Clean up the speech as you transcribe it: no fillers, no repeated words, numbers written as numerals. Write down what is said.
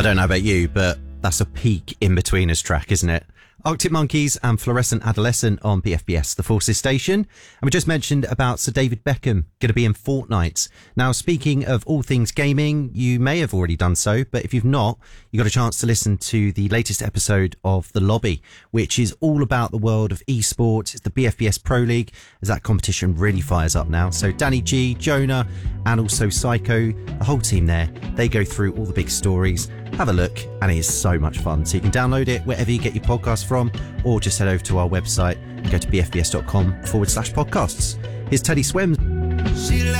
I don't know about you, but that's a peak in-betweeners track, isn't it? Arctic Monkeys and Fluorescent Adolescent on BFBS, the Forces station. And we just mentioned about Sir David Beckham going to be in Fortnite. Now, speaking of all things gaming, you may have already done so, but if you've not, you got a chance to listen to the latest episode of The Lobby, which is all about the world of esports. It's the BFBS Pro League, as that competition really fires up now. So Danny G, Jonah, and also Psycho, the whole team there, they go through all the big stories. Have a look, and it is so much fun. So you can download it wherever you get your podcasts from, or just head over to our website and go to bfbs.com/podcasts. Here's Teddy Swims.